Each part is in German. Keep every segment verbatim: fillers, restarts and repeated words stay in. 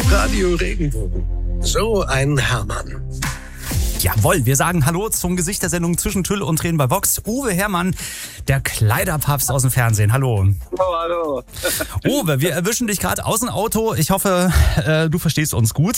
Radio Regenbogen. So ein Hermann. Jawohl, wir sagen Hallo zum Gesicht der Sendung Zwischen Tüll und Tränen bei Vox. Uwe Hermann, der Kleiderpapst aus dem Fernsehen. Hallo. Oh, hallo. Uwe, wir erwischen dich gerade aus dem Auto. Ich hoffe, äh, du verstehst uns gut.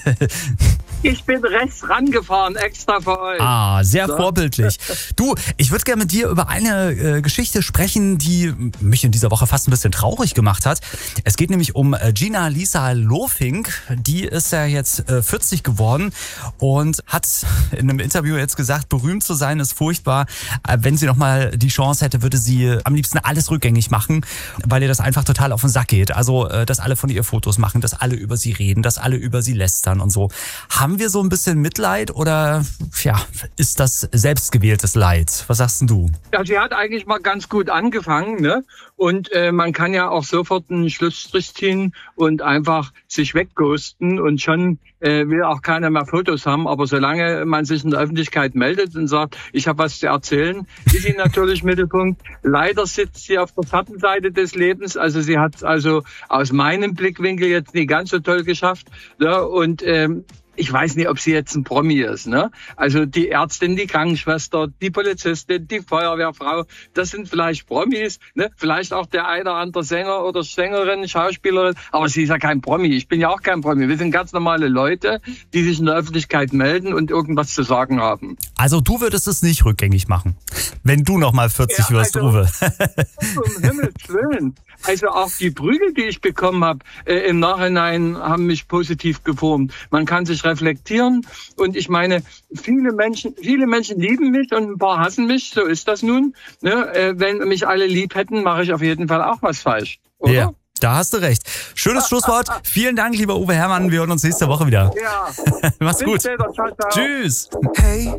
Ich bin rechts rangefahren, extra für euch. Ah, sehr so. Vorbildlich. Du, ich würde gerne mit dir über eine äh, Geschichte sprechen, die mich in dieser Woche fast ein bisschen traurig gemacht hat. Es geht nämlich um äh, Gina Lisa Lofink. Die ist ja jetzt äh, vierzig geworden und hat in einem Interview jetzt gesagt, berühmt zu sein ist furchtbar. Äh, wenn sie nochmal die Chance hätte, würde sie äh, am liebsten alles rückgängig machen, weil ihr das einfach total auf den Sack geht. Also, äh, dass alle von ihr Fotos machen, dass alle über sie reden, dass alle über sie lästern und so. Haben wir so ein bisschen Mitleid oder ja, ist das selbstgewähltes Leid? Was sagst denn du? Ja, sie hat eigentlich mal ganz gut angefangen, ne? Und äh, man kann ja auch sofort einen Schlussstrich ziehen und einfach sich wegghosten und schon äh, will auch keiner mehr Fotos haben. Aber solange man sich in der Öffentlichkeit meldet und sagt, ich habe was zu erzählen, ist sie natürlich Mittelpunkt. Leider sitzt sie auf der Schattenseite des Lebens. Also sie hat also aus meinem Blickwinkel jetzt nicht ganz so toll geschafft. Ne? Und ähm, ich weiß nicht, ob sie jetzt ein Promi ist, ne? Also die Ärztin, die Krankenschwester, die Polizistin, die Feuerwehrfrau, das sind vielleicht Promis, ne? Vielleicht auch der eine oder andere Sänger oder Sängerin, Schauspielerin, aber sie ist ja kein Promi. Ich bin ja auch kein Promi. Wir sind ganz normale Leute, die sich in der Öffentlichkeit melden und irgendwas zu sagen haben. Also du würdest es nicht rückgängig machen, wenn du noch mal vierzig ja, wirst, also, Uwe. Um Himmels Willen. Also auch die Prügel, die ich bekommen habe, äh, im Nachhinein haben mich positiv geformt. Man kann sich reflektieren und ich meine, viele Menschen, viele Menschen lieben mich und ein paar hassen mich, so ist das nun. Ne? Äh, wenn mich alle lieb hätten, mache ich auf jeden Fall auch was falsch, oder? Ja, da hast du recht. Schönes Schlusswort. Vielen Dank, lieber Uwe Hermann. Wir hören uns nächste Woche wieder. Ja. Mach's Bis gut. später. Ciao, ciao. Tschüss. Hey.